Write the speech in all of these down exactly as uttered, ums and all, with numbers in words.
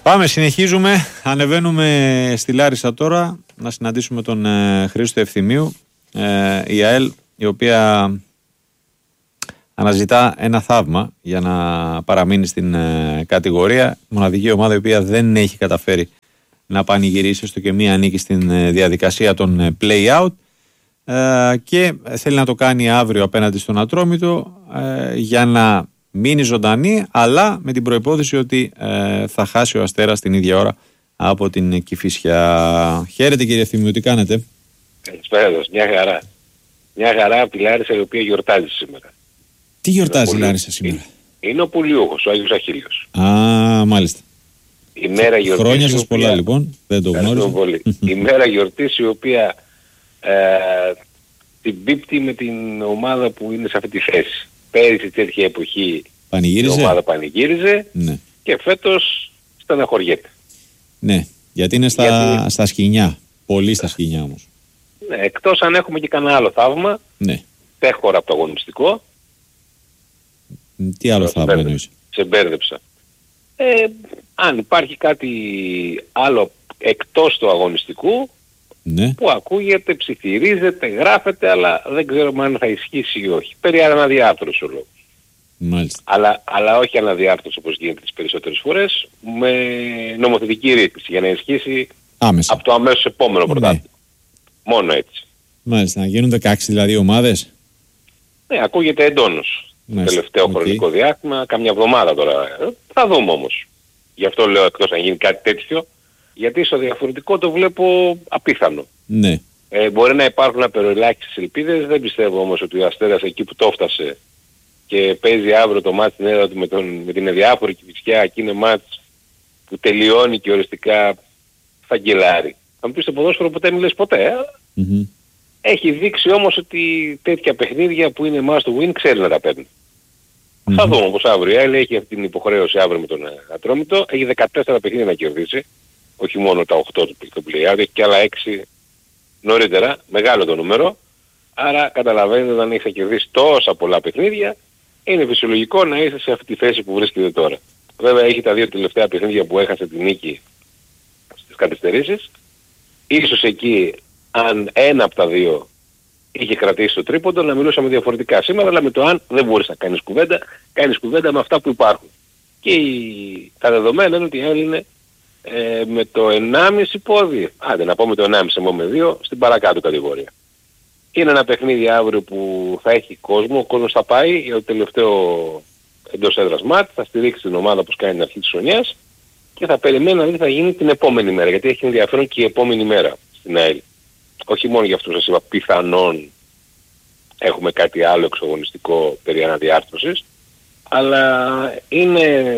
Πάμε, συνεχίζουμε. Ανεβαίνουμε στη Λάρισα τώρα να συναντήσουμε τον ε, Χρήστο Ευθυμίου. Ε, η ΑΕΛ, η οποία αναζητά ένα θαύμα για να παραμείνει στην ε, κατηγορία. Μοναδική ομάδα η οποία δεν έχει καταφέρει να πανηγυρίσει, έστω και μία νίκη στην ε, διαδικασία των ε, play-out. Ε, και θέλει να το κάνει αύριο απέναντι στον Ατρόμητο ε, για να μείνει ζωντανή, αλλά με την προϋπόθεση ότι ε, θα χάσει ο Αστέρας την ίδια ώρα από την Κηφισιά. Χαίρετε κύριε Ευθυμίου, τι κάνετε? Καλησπέρα σας, μια χαρά. Μια χαρά από τη Λάρισα, η οποία γιορτάζει σήμερα. Τι γιορτάζει η Λάρισα σήμερα? Είναι, είναι ο Πουλιούχος, ο Άγιος Αχίλιος. Α, μάλιστα. Η μέρα γιορτής, χρόνια σας οποία... πολλά λοιπόν, δεν το γνώριζα. Πολύ. Η μέρα γιορτής η οποία ε, την πίπτει με την ομάδα που είναι σε αυτή τη θέση. Πέρυσι τέτοια εποχή πανηγύριζε. Η ομάδα πανηγύριζε, ναι. Και φέτος στεναχωριέται. Ναι, γιατί είναι στα, γιατί... στα σκηνιά. Πολύ στα σκηνιά όμως. Ναι, εκτός αν έχουμε και κανένα άλλο θαύμα. Ναι. Τέχωρα από το αγωνιστικό. Τι άλλο θαύμα εννοείς? Σε μπέρδεψα. Ε, αν υπάρχει κάτι άλλο εκτός του αγωνιστικού, ναι. Που ακούγεται, ψιθυρίζεται, γράφεται, αλλά δεν ξέρουμε αν θα ισχύσει ή όχι. Περί αναδιάρθρωση ο λόγος. Μάλιστα. Αλλά, αλλά όχι αναδιάρθρωση όπως γίνεται τις περισσότερες φορές, με νομοθετική ρύθμιση για να ισχύσει άμεσα από το αμέσως επόμενο πρωτάθλημα. Ναι. Μόνο έτσι. Μάλιστα, να γίνουν δεκαέξι δηλαδή ομάδες. Ναι, ακούγεται εντόνως. Το τελευταίο okay. χρονικό διάστημα, καμιά εβδομάδα τώρα. Θα δούμε όμως. Γι' αυτό λέω εκτός αν γίνει κάτι τέτοιο, γιατί στο διαφορετικό το βλέπω απίθανο. Ναι. Ε, μπορεί να υπάρχουν απεροελάχιστες ελπίδες, δεν πιστεύω όμως ότι ο Αστέρας εκεί που το έφτασε και παίζει αύριο το μάτς την έδρα του με, τον, με την αδιάφορη Κηφισιά και είναι μάτς που τελειώνει και οριστικά θα γκελάρει. Θα μου πεις το ποδόσφαιρο ποτέ μιλες ποτέ, mm-hmm. Έχει δείξει όμως ότι τέτοια παιχνίδια που είναι must to win ξέρει να τα παίρνει. Mm-hmm. Θα δούμε πως αύριο έχει αυτή την υποχρέωση αύριο με τον Ατρόμητο, έχει δεκατέσσερα παιχνίδια να κερδίσει, όχι μόνο τα οκτώ του play-out, έχει και άλλα έξι νωρίτερα, μεγάλο το νούμερο, άρα καταλαβαίνετε όταν έχεις κερδίσει τόσα πολλά παιχνίδια, είναι φυσιολογικό να είσαι σε αυτή τη θέση που βρίσκεται τώρα. Βέβαια έχει τα δύο τελευταία παιχνίδια που έχασε την νίκη στις καθυστερήσεις. Ίσως εκεί αν ένα από τα δύο είχε κρατήσει το τρίποντο να μιλούσαμε διαφορετικά σήμερα, αλλά με το αν δεν μπορείς να κάνεις κουβέντα, κάνεις κουβέντα με αυτά που υπάρχουν. Και η... τα δεδομένα είναι ότι είναι ε, με το ενάμιση πόδι, άντε να πω με το ενάμιση μόνο με δύο, στην παρακάτω κατηγορία. Είναι ένα παιχνίδι αύριο που θα έχει κόσμο, ο κόσμος θα πάει για το τελευταίο εντός έδρας μάτ, θα στηρίξει την ομάδα που κάνει την αρχή της χρονιάς και θα περιμένει να δει τι θα γίνει την επόμενη μέρα, γιατί έχει ενδιαφέρον και η επόμενη μέρα στην ΑΕΛ. Όχι μόνο για αυτό σας είπα, πιθανόν έχουμε κάτι άλλο εξαγωνιστικό περί αναδιάρθρωσης, αλλά είναι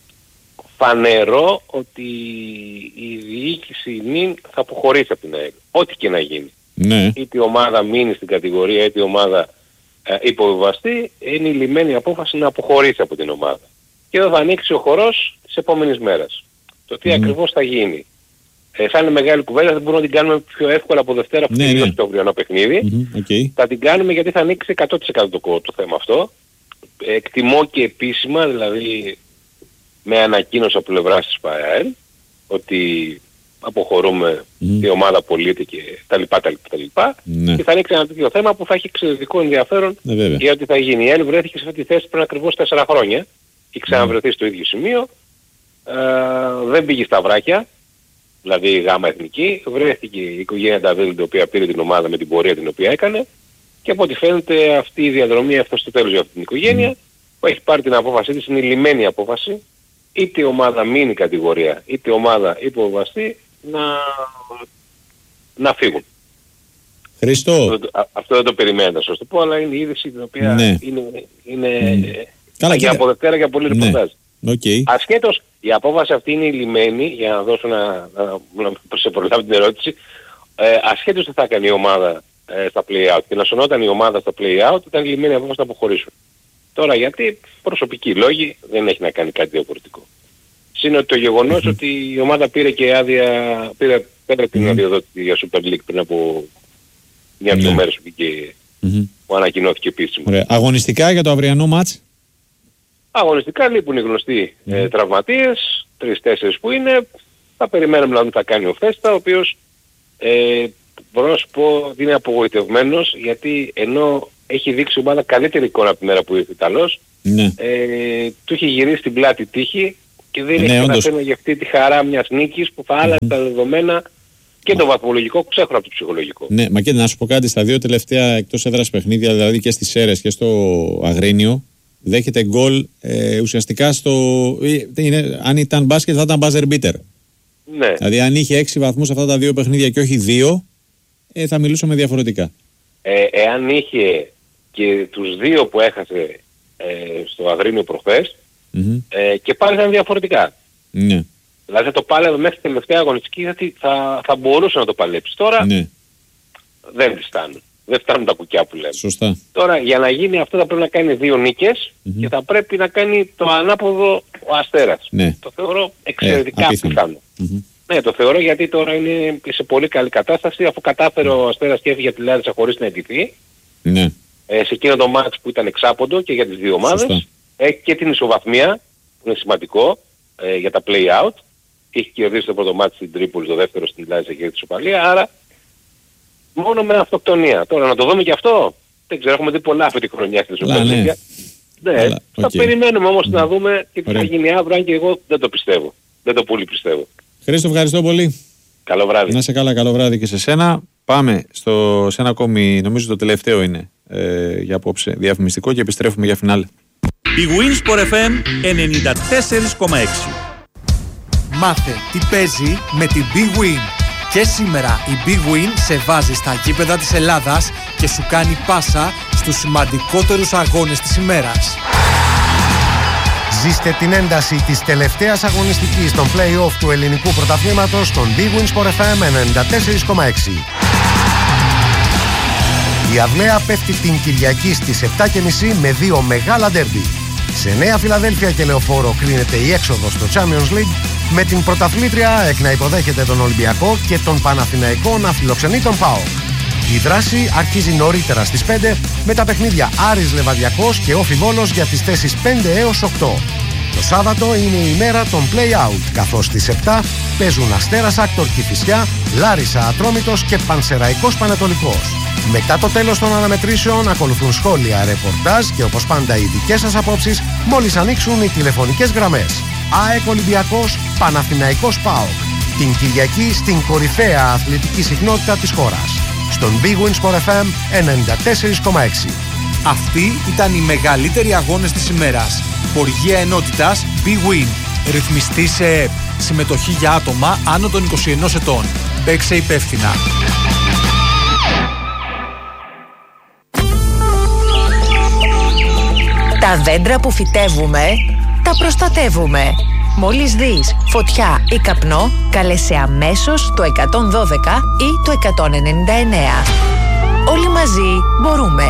φανερό ότι η διοίκηση νυν θα αποχωρήσει από την ΑΕΛ, ό,τι και να γίνει. Ναι. Είτε η ομάδα μείνει στην κατηγορία, είτε η ομάδα ε, υποβιβαστεί, είναι η λυμμένη απόφαση να αποχωρήσει από την ομάδα. Και εδώ θα ανοίξει ο χορός της επόμενης μέρας. Το τι mm. ακριβώς θα γίνει. Ε, θα είναι μεγάλη κουβέντα, δεν μπορούμε να την κάνουμε πιο εύκολα από Δευτέρα που τελειώσει το αυριανό παιχνίδι. Mm-hmm. Okay. Θα την κάνουμε γιατί θα ανοίξει εκατό τοις εκατό το, το θέμα αυτό. Εκτιμώ και επίσημα, δηλαδή με ανακοίνωση από πλευράς της ΠΑΕΛ, ότι αποχωρούμε, mm. η ομάδα απολύεται και τα λοιπά, τα λοιπά, τα λοιπά. Ναι. Και θα ανοίξει ένα τέτοιο θέμα που θα έχει εξαιρετικό ενδιαφέρον ναι, για ότι θα γίνει. Η ΕΛ βρέθηκε σε αυτή τη θέση πριν ακριβώς τέσσερα χρόνια και ξαναβρεθεί στο ίδιο σημείο. Ε, δεν πήγε στα βράκια, δηλαδή η γάμα εθνική. Βρέθηκε η οικογένεια Νταβίλ, η οποία πήρε την ομάδα με την πορεία την οποία έκανε. Και από ό,τι φαίνεται αυτή η διαδρομή έφτασε στο τέλος για αυτή την οικογένεια, mm. που έχει πάρει την απόφασή της, είναι η λυμμένη απόφαση. Είτε η ομάδα μείνει κατηγορία, είτε η ομάδα υποβαστεί, να, να φύγουν. Χρήστο. Αυτό, αυτό δεν το περιμένετε, σας το πω, αλλά είναι η είδηση την οποία ναι. είναι, είναι mm. Καλά, για από Δευτέρα για πολύ ρεπορτάζ. Ναι. Okay. Ασχέτως, η απόφαση αυτή είναι η λυμμένη, για να δώσω να, να, να σε προλάβω την ερώτηση, ε, ασχέτως τι θα κάνει η ομάδα ε, στα play-out και να σωνόταν η ομάδα στα play-out, ήταν η λυμμένη απόφαση να αποχωρήσουν. Τώρα γιατί προσωπικοί λόγοι δεν έχει να κάνει κάτι διαφορετικό. Είναι το γεγονός mm-hmm. ότι η ομάδα πήρε και άδεια, πήρε, πήρε την mm-hmm. αδειοδότηση για Super League πριν από μια-δυο mm-hmm. μέρες που, mm-hmm. που ανακοινώθηκε επίσημα. Ωραία. Αγωνιστικά για το αυριανό μάτς. Αγωνιστικά λείπουν οι γνωστοί mm-hmm. ε, τραυματίες, τρεις τέσσερις που είναι, θα περιμένουμε να δούμε τι θα κάνει ο Φέστα, ο οποίος ε, μπορώ να σου πω ότι είναι απογοητευμένος, γιατί ενώ έχει δείξει ομάδα καλύτερη εικόνα από τη μέρα που ήρθε ο Ιταλός, ναι. ε, του έχει γυρίσει την πλάτη τύχη και δεν ναι, έχει καταφέρει να γευτεί τη χαρά μιας νίκης που θα άλλαζε mm. τα δεδομένα και το βαθμολογικό που ξέχωρα από το ψυχολογικό. Ναι, μα και να σου πω κάτι, στα δύο τελευταία εκτός έδρας παιχνίδια, δηλαδή και στις Σέρρες και στο Αγρίνιο, δέχεται γκολ ε, ουσιαστικά στο. Είναι, αν ήταν μπάσκετ θα ήταν buzzer beater. Ναι. Δηλαδή αν είχε έξι βαθμούς αυτά τα δύο παιχνίδια και όχι δύο, ε, θα μιλούσαμε διαφορετικά. Ε, εάν είχε και τους δύο που έχασε ε, στο Αγρίνιο προχθές, mm-hmm. ε, και πάλι ήταν διαφορετικά. Ναι. Δηλαδή το πάλευε μέχρι τη τελευταία αγωνιστική, γιατί θα, θα μπορούσε να το παλέψει. Τώρα ναι. δεν τη φτάνουν. Δεν φτάνουν τα κουκιά που λέμε. Σωστά. Τώρα για να γίνει αυτό θα πρέπει να κάνει δύο νίκες mm-hmm. και θα πρέπει να κάνει το ανάποδο ο Αστέρας. Ναι. Το θεωρώ εξαιρετικά ε, πιθανό. Mm-hmm. Ναι, το θεωρώ, γιατί τώρα είναι σε πολύ καλή κατάσταση, αφού κατάφερε ο Αστέρας και έφυγε από τη Λάρισα χωρίς να αιτηθεί. Ναι. Ε, σε εκείνο το μάτς που ήταν εξάποντο και για τις δύο ομάδες. Έχει και την ισοβαθμία, που είναι σημαντικό ε, για τα play-out. Και έχει κερδίσει το πρώτο μάτς στην Τρίπολη, το δεύτερο στην Λάρισα και τη ισοπαλία. Άρα μόνο με αυτοκτονία. Τώρα να το δούμε και αυτό. Δεν ξέρω, έχουμε δει πολλά αυτή τη χρονιά στην ισοπαλία. Ναι, ναι. Αλλά, θα okay. περιμένουμε όμως mm. να δούμε και τι θα γίνει αύριο, αν και εγώ δεν το πιστεύω. Δεν το πολύ πιστεύω. Χρήστο, ευχαριστώ πολύ. Καλό βράδυ. Να είσαι καλά, καλό βράδυ και σε σένα. Πάμε στο, σε ένα ακόμη, νομίζω το τελευταίο είναι ε, για απόψε, διαφημιστικό, και επιστρέφουμε για φινάλε. Η Winsport εφ εμ ενενήντα τέσσερα κόμμα έξι. Μάθε τι παίζει με την Big Win. Και σήμερα η Big Win σε βάζει στα γήπεδα της Ελλάδας και σου κάνει πάσα στους σημαντικότερους αγώνες της ημέρας. Ζήστε την ένταση της τελευταίας αγωνιστικής των play-off του ελληνικού πρωταθλήματος στον Big Win Sport εφ εμ ενενήντα τέσσερα κόμμα έξι. Η αυλαία πέφτει την Κυριακή στις επτά και μισή με δύο μεγάλα ντέρμπι. Σε Νέα Φιλαδέλφια και Λεωφόρο κρίνεται η έξοδος στο Champions League, με την πρωταθλήτρια ΕΚ να υποδέχεται τον Ολυμπιακό και τον Παναθηναϊκό να φιλοξενεί τον ΠΑΟΚ. Η δράση αρχίζει νωρίτερα στις πέντε με τα παιχνίδια Άρης Λεβαδιακός και Όφι Βόλος για τις θέσεις πέντε έως οκτώ. Το Σάββατο είναι η ημέρα των play-out, καθώς στις επτά παίζουν Αστέρας Άκτορ Κηφισιά, Λάρισα Ατρόμητος και Πανσεραϊκός Πανατολικός. Μετά το τέλος των αναμετρήσεων ακολουθούν σχόλια, ρεπορτάζ και όπως πάντα οι δικές σας απόψεις μόλις ανοίξουν οι τηλεφωνικές γραμμές. ΑΕΚ Ολυμπιακός, Παναθηναϊκός ΠΑΟΚ. Την Κυριακή στην κορυφαία αθλητική συχνότητα της χώρας. Στον Big Win Sport εφ εμ ενενήντα τέσσερα κόμμα έξι. Αυτοί ήταν οι μεγαλύτεροι αγώνες της ημέρας. Χορηγία ενότητας Big Win. Ρυθμιστή σε ΕΠ. Συμμετοχή για άτομα άνω των είκοσι ενός ετών. Παίξε υπεύθυνα. Τα δέντρα που φυτεύουμε, τα προστατεύουμε. Μόλις δεις φωτιά ή καπνό, κάλεσε αμέσως το εκατόν δώδεκα ή το εκατόν ενενήντα εννέα. Όλοι μαζί μπορούμε.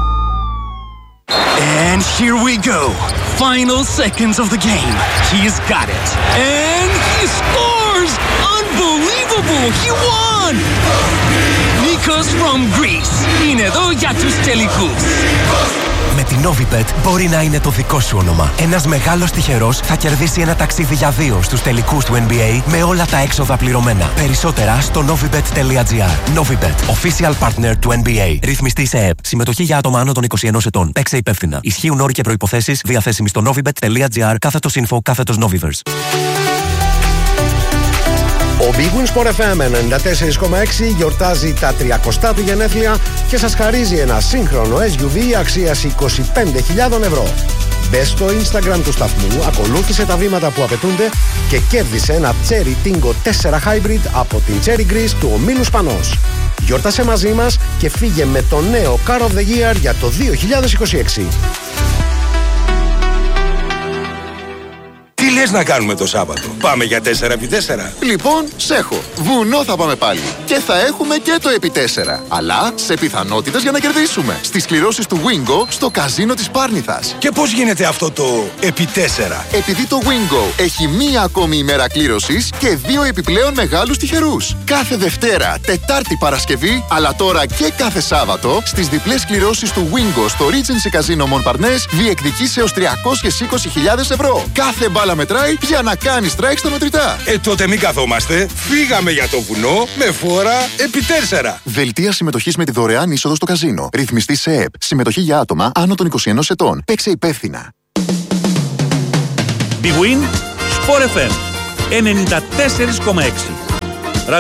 And here we go. Final seconds of the game. He's got it. And he scores! Unbelievable! He won! Nikos from Greece. Είναι εδώ για τους τελικούς. Με την Novibet μπορεί να είναι το δικό σου όνομα. Ένας μεγάλος τυχερός θα κερδίσει ένα ταξίδι για δύο στους τελικούς του N B A με όλα τα έξοδα πληρωμένα. Περισσότερα στο novibet τελεία gr. Novibet, official partner του N B A. Ρυθμιστή σε ΕΠ. Συμμετοχή για άτομα άνω των είκοσι ενός ετών. Παίξε υπεύθυνα. Ισχύουν όροι και προϋποθέσεις, διαθέσιμοι στο novibet τελεία gr κάθετος info κάθετος noviverse. Ο Big Win Sport εφ εμ ενενήντα τέσσερα κόμμα έξι γιορτάζει τα τριακοστά του γενέθλια και σας χαρίζει ένα σύγχρονο ες γιου βι αξίας είκοσι πέντε χιλιάδες ευρώ. Μπες στο Instagram του σταθμού, ακολούθησε τα βήματα που απαιτούνται και κέρδισε ένα Cherry Tingo τέσσερα Hybrid από την Cherry Greece του ομίλου Σπανός. Γιόρτασε μαζί μας και φύγε με το νέο Car of the Year για το δύο χιλιάδες είκοσι έξι. Τι λες να κάνουμε το Σάββατο? Πάμε για τέσσερα επί τέσσερα. Λοιπόν, σ' έχω. Βουνό θα πάμε πάλι. Και θα έχουμε και το επί τέσσερα. Αλλά σε πιθανότητες για να κερδίσουμε. Στις κληρώσεις του Wingo στο καζίνο της Πάρνηθας. Και πώς γίνεται αυτό το επί τέσσερα? Επειδή το Wingo έχει μία ακόμη ημέρα κλήρωσης και δύο επιπλέον μεγάλους τυχερούς. Κάθε Δευτέρα, Τετάρτη, Παρασκευή, αλλά τώρα και κάθε Σάββατο, στις διπλές κληρώσεις του Wingo στο Regency Casino Montparnasse διεκδικείς έως τριακόσιες είκοσι χιλιάδες ευρώ. Κάθε μπάλα μετράει για να κάνει strike στα μετρητά. Ε, τότε μην καθόμαστε. Φύγαμε για το βουνό με φόρα επί τέσσερα. Δελτία συμμετοχής με τη δωρεάν είσοδο στο καζίνο. Ρυθμιστή σε ΕΕΠ. Συμμετοχή για άτομα άνω των είκοσι ενός ετών. Παίξε υπεύθυνα. Big Win, Sport εφ εμ ενενήντα τέσσερα κόμμα έξι.